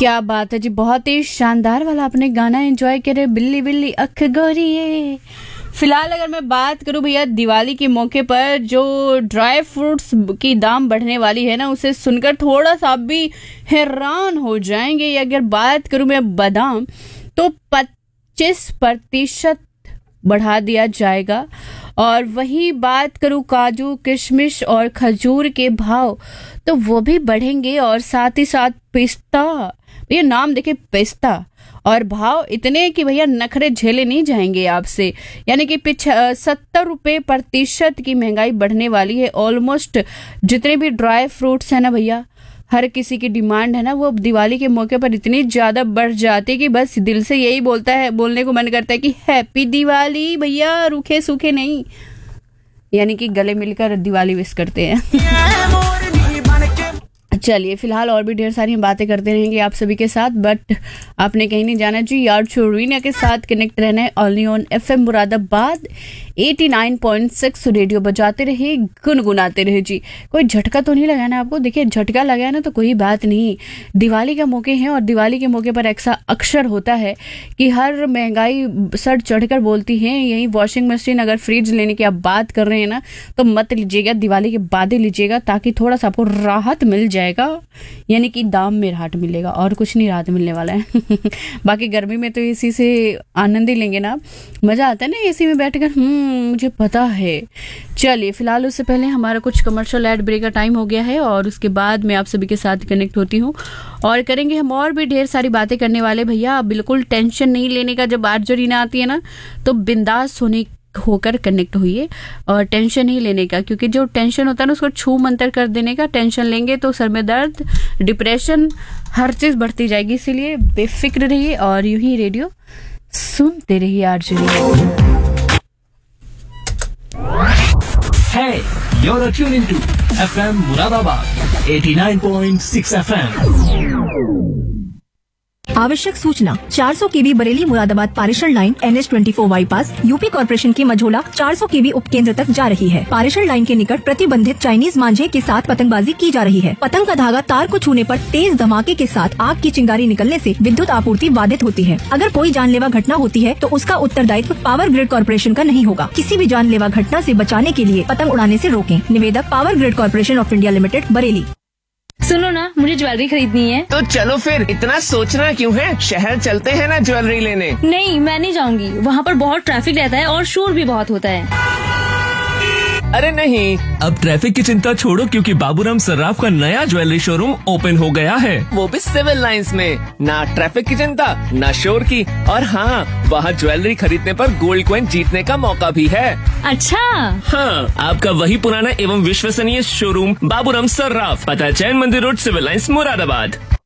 क्या बात है जी, बहुत ही शानदार वाला आपने गाना एंजॉय करे, बिल्ली बिल्ली अख गोरिये। फिलहाल अगर मैं बात करूं भैया, दिवाली के मौके पर जो ड्राई फ्रूट्स की दाम बढ़ने वाली है ना, उसे सुनकर थोड़ा सा आप भी हैरान हो जाएंगे। अगर बात करूं मैं बादाम, तो 25% बढ़ा दिया जाएगा। और वही बात करूं काजू, किशमिश और खजूर के भाव, तो वो भी बढ़ेंगे। और साथ ही साथ पिस्ता, भैया नाम देखे पिस्ता, और भाव इतने कि भैया नखरे झेले नहीं जाएंगे आपसे। यानी कि 70% की महंगाई बढ़ने वाली है। ऑलमोस्ट जितने भी ड्राई फ्रूट्स है ना भैया, हर किसी की डिमांड है ना, वो दिवाली के मौके पर इतनी ज्यादा बढ़ जाती है कि बस दिल से यही बोलने को मन करता है कि हैप्पी दिवाली भैया, रूखे सूखे नहीं, यानी कि गले मिलकर दिवाली विश करते हैं। चलिए फिलहाल और भी ढेर सारी बातें करते रहेंगे आप सभी के साथ, बट आपने कहीं नहीं जाना जी। यार छोड़वीना के साथ कनेक्ट रहना है only on FM Moradabad 89.6। Radio बजाते रहे, गुनगुनाते रहे जी। कोई झटका तो नहीं लगाना आपको? देखिए झटका लगाया ना तो कोई बात नहीं, दिवाली का मौके हैं और दिवाली के मौके पर ऐसा अक्सर होता है कि हर महंगाई सर चढ़कर बोलती है। यही वॉशिंग मशीन, अगर फ्रिज लेने की आप बात कर रहे हैं ना, तो मत लीजिएगा, दिवाली के बाद ही लीजिएगा, ताकि थोड़ा सा आपको राहत मिल जाएगा। यानी कि दाम में राहत मिलेगा, और कुछ नहीं राहत मिलने वाला है। बाकी गर्मी में तो एसी से आनंद ही लेंगे ना, मजा आता है ना एसी में बैठकर, मुझे पता है। चलिए फिलहाल उससे पहले हमारा कुछ कमर्शियल एड ब्रेक का टाइम हो गया है, और उसके बाद मैं आप सभी के साथ कनेक्ट होती हूँ और करेंगे हम और भी ढेर सारी बातें करने वाले। भैया बिल्कुल टेंशन नहीं लेने का, जब आर्जरीना आती है ना तो बिंदास होकर कनेक्ट होइए और टेंशन नहीं लेने का, क्योंकि जो टेंशन होता है ना उसको छू मंतर कर देने का। टेंशन लेंगे तो सर में दर्द, डिप्रेशन, हर चीज बढ़ती जाएगी। इसीलिए बेफिक्र रहिए और यूं ही रेडियो सुनते रहिए आर्जरी। Hey, you're tuned into FM Muradabad 89.6 FM. आवश्यक सूचना, 400 केवी बरेली मुरादाबाद पारेषण line NH24 bypass UP corporation की मझोला 400 केवी उपकेंद्र तक जा रही है। पारेषण लाइन के निकट प्रतिबंधित चाइनीज मांझे के साथ पतंगबाजी की जा रही है। पतंग का धागा तार को छूने पर तेज धमाके के साथ आग की चिंगारी निकलने से विद्युत आपूर्ति बाधित होती है। अगर कोई जानलेवा घटना होती है तो उसका उत्तरदायित्व पावर ग्रिड कॉर्पोरेशन का नहीं होगा। किसी भी जानलेवा घटना से बचाने के लिए पतंग उड़ाने से रोकें। निवेदक power grid corporation of India limited, Bareilly. सुनो ना, मुझे ज्वेलरी खरीदनी है। तो चलो फिर, इतना सोचना क्यों है, शहर चलते हैं ना ज्वेलरी लेने। नहीं, मैं नहीं जाऊंगी, वहाँ पर बहुत ट्रैफिक रहता है और शोर भी बहुत होता है। अरे नहीं, अब ट्रैफिक की चिंता छोड़ो, क्योंकि बाबूराम सर्राफ का नया ज्वेलरी शोरूम ओपन हो गया है। वो भी सिविल लाइंस में। ना ट्रैफिक की चिंता, ना शोर की, और हाँ, वहाँ ज्वेलरी खरीदने पर गोल्ड कॉइन जीतने का मौका भी है। अच्छा हाँ, आपका वही पुराना एवं विश्वसनीय शोरूम बाबूराम सर्राफ, पता चैन मंदिर रोड, सिविल लाइंस, मुरादाबाद।